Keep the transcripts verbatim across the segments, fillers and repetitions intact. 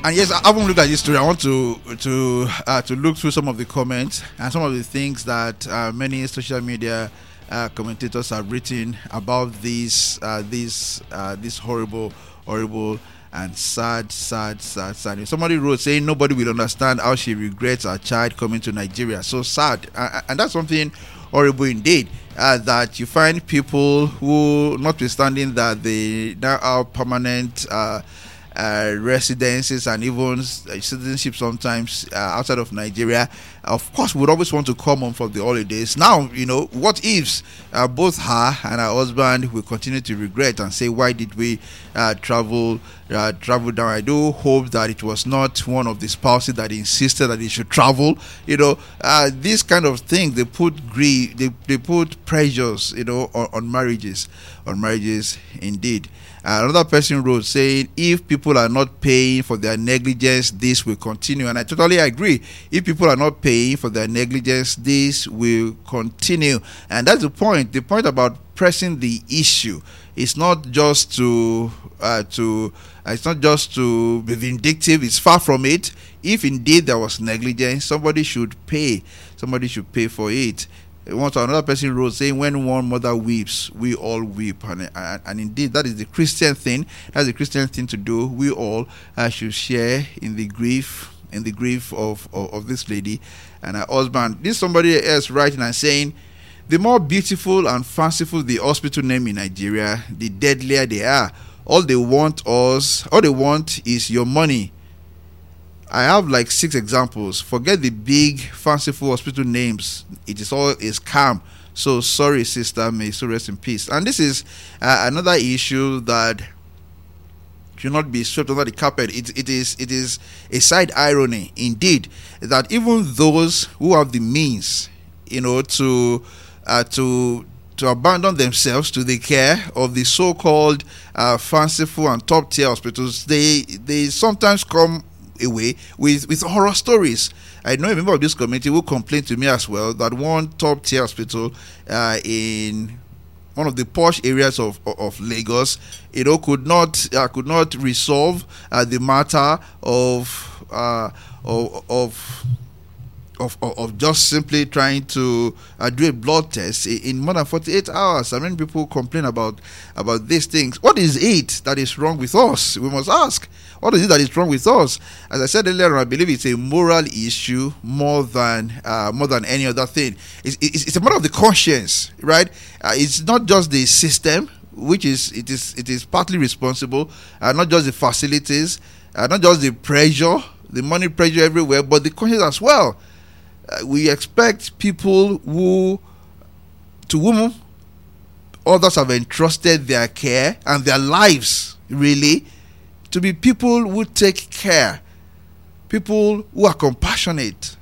And yes, I haven't looked at this story. I want to to uh, to look through some of the comments and some of the things that uh, many social media uh, commentators have written about this uh, this uh, this horrible, horrible and sad, sad, sad, sad. Somebody wrote saying nobody will understand how she regrets her child coming to Nigeria. So sad, uh, and that's something horrible indeed. Uh, that you find people who, notwithstanding that they now have permanent Uh, Uh, residences and even uh, citizenship sometimes uh, outside of Nigeria, of course would always want to come home for the holidays. Now, you know, what ifs uh, both her and her husband will continue to regret and say, why did we uh, travel uh, travel down? I do hope that it was not one of the spouses that insisted that he should travel. You know, uh, this kind of thing, they put grief, they, they put pressures, you know, on, on marriages, on marriages indeed. Uh, another person wrote saying, if people are not paying for their negligence, this will continue. And I totally agree. If people are not paying for their negligence, this will continue. And that's the point. The point about pressing the issue is not just to uh, to uh, it's not just to be vindictive. It's far from it. If indeed there was negligence, somebody should pay. Somebody should pay for it. Once another person wrote saying, when one mother weeps, we all weep. And, and, and indeed, that is the Christian thing. That's the Christian thing to do. We all uh, should share in the grief, in the grief of, of, of this lady and her husband. This somebody else writing and saying, the more beautiful and fanciful the hospital name in Nigeria, the deadlier they are. All they want us, all they want is your money. I have like six examples. Forget the big fanciful hospital names. It is all is calm. So sorry, sister. May so rest in peace. And this is uh, another issue that should not be swept under the carpet. It, it is it is a side irony indeed that even those who have the means, you know, to uh, to to abandon themselves to the care of the so-called uh, fanciful and top-tier hospitals, they they sometimes come away with with horror stories. I know a member of this committee who complained to me as well that one top tier hospital uh, in one of the posh areas of of, of Lagos, you know, could not uh, could not resolve uh, the matter of uh, of of Of, of, of just simply trying to uh, do a blood test in, in more than forty-eight hours. I mean, people complain about about these things. What is it that is wrong with us? We must ask. What is it that is wrong with us? As I said earlier, I believe it's a moral issue more than uh, more than any other thing. It's, it's, it's a matter of the conscience, right? Uh, it's not just the system, which is it is it is partly responsible, uh, not just the facilities, uh, not just the pressure, the money pressure everywhere, but the conscience as well. Uh, we expect people who, to whom others have entrusted their care and their lives, really, to be people who take care, people who are compassionate.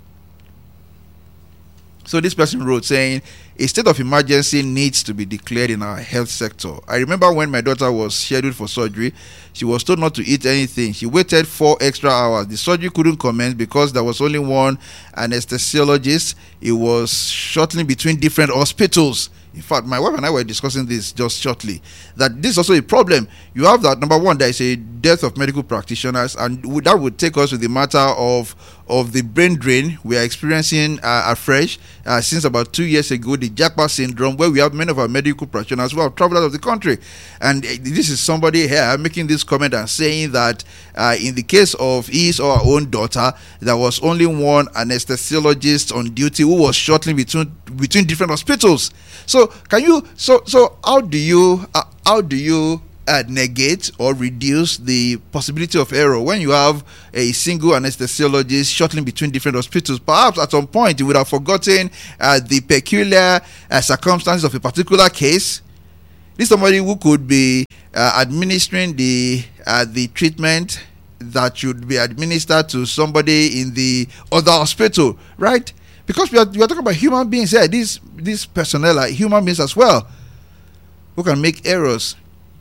So this person wrote saying, a state of emergency needs to be declared in our health sector. I remember when my daughter was scheduled for surgery, she was told not to eat anything. She waited four extra hours. The surgery couldn't commence because there was only one anesthesiologist. It was shuttling between different hospitals. In fact, my wife and I were discussing this just shortly, that this is also a problem. You have that, number one, there is a dearth of medical practitioners, and that would take us to the matter of of the brain drain we are experiencing uh, afresh uh, since about two years ago, the Jackpot syndrome, where we have many of our medical practitioners who have traveled out of the country. And uh, this is somebody here making this comment and saying that uh, in the case of his or her own daughter, there was only one anesthesiologist on duty who was shuttling between between different hospitals. So can you so so how do you uh, how do you Uh, negate or reduce the possibility of error when you have a single anesthesiologist shuttling between different hospitals? Perhaps at some point you would have forgotten uh, the peculiar uh, circumstances of a particular case. This is somebody who could be uh, administering the uh, the treatment that should be administered to somebody in the other hospital, right? Because we are, we are talking about human beings here. These these personnel are human beings as well who can make errors.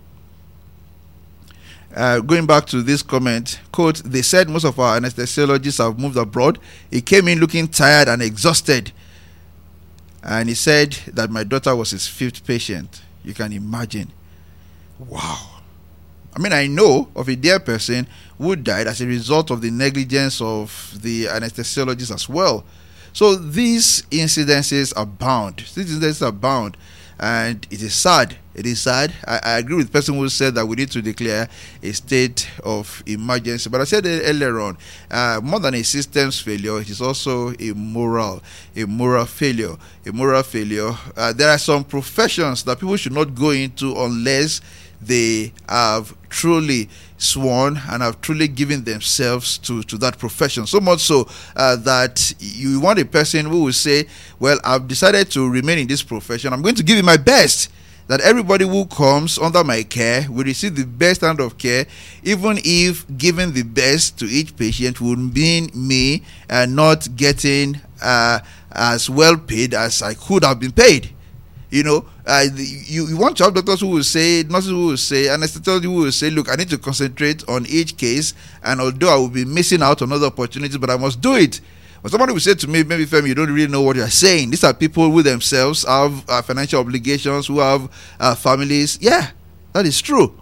Uh, going back to this comment, quote, they said most of our anesthesiologists have moved abroad. He came in looking tired and exhausted. And he said that my daughter was his fifth patient. You can imagine. Wow. I mean, I know of a dear person who died as a result of the negligence of the anesthesiologist as well. So these incidences abound. These incidences abound. And it is sad. It is sad. I, I agree with the person who said that we need to declare a state of emergency. But I said earlier on, uh, more than a systems failure, it is also a moral, a moral failure. A moral failure. Uh, there are some professions that people should not go into unless they have truly sworn and have truly given themselves to, to that profession. So much so uh, that you want a person who will say, well, I've decided to remain in this profession. I'm going to give it my best. That everybody who comes under my care will receive the best kind of care, even if giving the best to each patient would mean me uh, not getting uh, as well paid as I could have been paid. You know, uh, you, you want to have doctors who will say, nurses who will say, anesthesiologists who will say, look, I need to concentrate on each case, and although I will be missing out on other opportunities, but I must do it. But somebody will say to me, maybe Femi, you don't really know what you're saying. These are people who themselves have uh, financial obligations, who have uh, families. Yeah, that is true.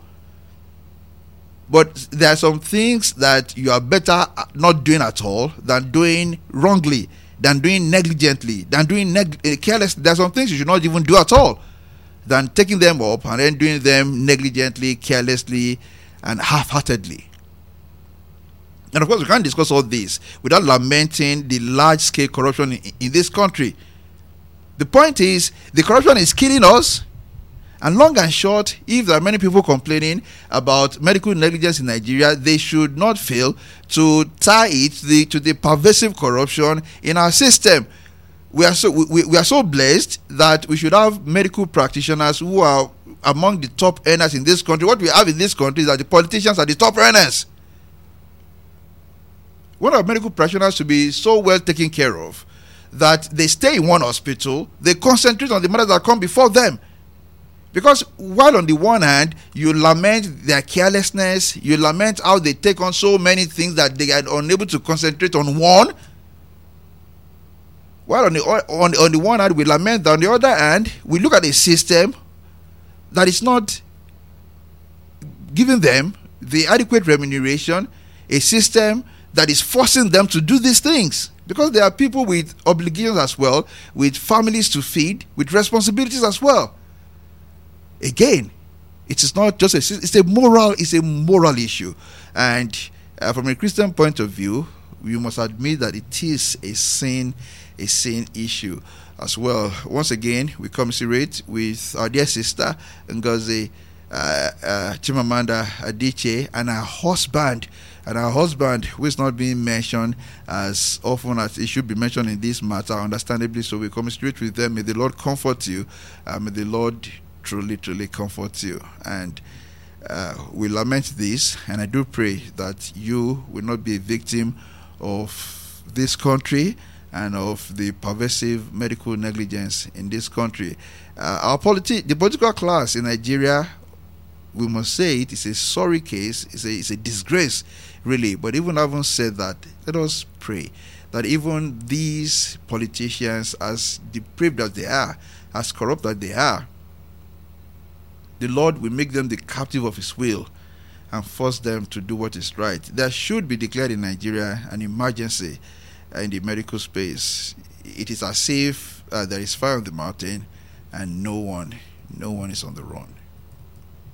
But there are some things that you are better not doing at all than doing wrongly, than doing negligently, than doing neg- carelessly. There are some things you should not even do at all than taking them up and then doing them negligently, carelessly, and half-heartedly. And of course, we can't discuss all this without lamenting the large-scale corruption in, in this country. The point is, the corruption is killing us. And long and short, if there are many people complaining about medical negligence in Nigeria, they should not fail to tie it to the, to the pervasive corruption in our system. We are so we, we are so blessed that we should have medical practitioners who are among the top earners in this country. What we have in this country is that the politicians are the top earners. One of our medical practitioners to be so well taken care of that they stay in one hospital, they concentrate on the matters that come before them. Because while on the one hand, you lament their carelessness, you lament how they take on so many things that they are unable to concentrate on one. While on the, on, on the one hand, we lament that on the other hand, we look at a system that is not giving them the adequate remuneration, a system that is forcing them to do these things. Because there are people with obligations as well, with families to feed, with responsibilities as well. Again, it is not just a, it's a moral, it's a moral issue. And uh, from a Christian point of view, we must admit that it is a sin, a sin issue as well. Once again, we commiserate with our dear sister, Ngozi uh, uh, Chimamanda Adichie, and her husband, and her husband, who is not being mentioned as often as it should be mentioned in this matter, understandably so. We commiserate with them. May the Lord comfort you. Uh, may the Lord truly, truly comfort you. And uh, we lament this, and I do pray that you will not be a victim of this country and of the pervasive medical negligence in this country. Uh, our politi- the political class in Nigeria, we must say it is a sorry case, it's a, it's a disgrace, really. But even having said that, let us pray that even these politicians, as depraved as they are, as corrupt as they are, the Lord will make them the captive of his will and force them to do what is right. There should be declared in Nigeria an emergency in the medical space. It is as if uh, there is fire on the mountain and no one, no one is on the run.